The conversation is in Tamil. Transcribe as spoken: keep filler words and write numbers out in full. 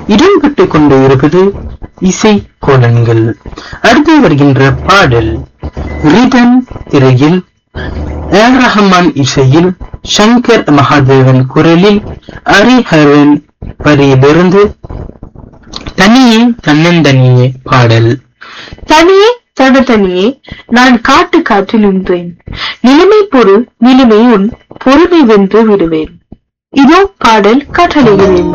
இடம்பெற்றுக் கொண்டு இருப்பது இசை கோலன்கள். அடுத்து வருகின்ற பாடல் ரிதன் திரையில் ஏர் ரஹ்மான் இசையில் சங்கர் மகாதேவன் குரலில் ஹரிஹரன் வரியிலிருந்து தனியே தன்னந்தனியே பாடல். தனியே தட தனியே நான் காட்டு காற்றில் நின்றேன், நிலைமை பொருள் நிலைமை உன் பொறுமை வென்று விடுவேன். இதோ பாடல் கட்டளையில்